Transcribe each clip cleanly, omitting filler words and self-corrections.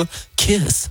a kiss.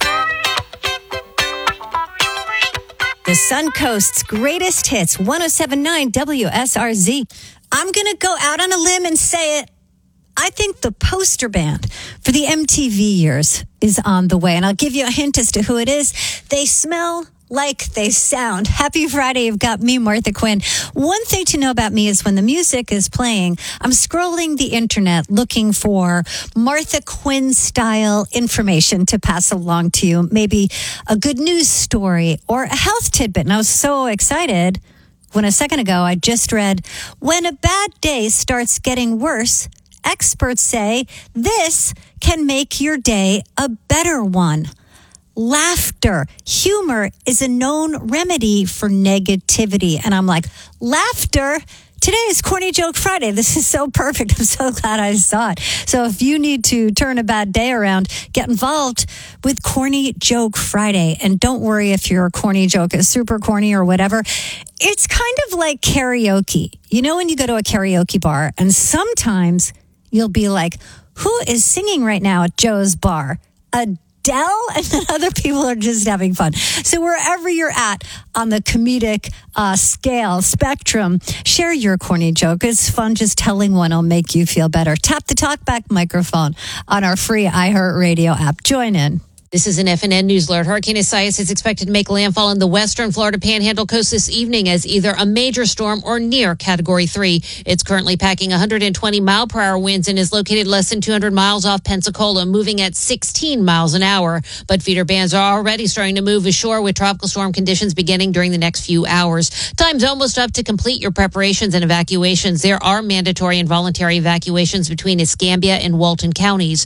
The Suncoast's greatest hits, 107.9 WSRZ. I'm going to go out on a limb and say it. I think the poster band for the MTV years is on the way. And I'll give you a hint as to who it is. They smell like they sound. Happy Friday. You've got me, Martha Quinn. One thing to know about me is when the music is playing, I'm scrolling the internet looking for Martha Quinn style information to pass along to you. Maybe a good news story or a health tidbit. And I was so excited when a second ago I just read, when a bad day starts getting worse, experts say this can make your day a better one. Laughter. Humor is a known remedy for negativity. And I'm like, laughter? Today is Corny Joke Friday. This is so perfect. I'm so glad I saw it. So if you need to turn a bad day around, get involved with Corny Joke Friday. And don't worry if your corny joke is super corny or whatever. It's kind of like karaoke. You know when you go to a karaoke bar and sometimes you'll be like, who is singing right now at Joe's bar? Adele? And then other people are just having fun. So wherever you're at on the comedic spectrum, share your corny joke. It's fun. Just telling one will make you feel better. Tap the talkback microphone on our free iHeartRadio app. Join in. This is an FNN News Alert. Hurricane Isaias is expected to make landfall in the western Florida Panhandle coast this evening as either a major storm or near Category 3. It's currently packing 120 mile-per-hour winds and is located less than 200 miles off Pensacola, moving at 16 miles an hour. But feeder bands are already starting to move ashore with tropical storm conditions beginning during the next few hours. Time's almost up to complete your preparations and evacuations. There are mandatory and voluntary evacuations between Escambia and Walton counties.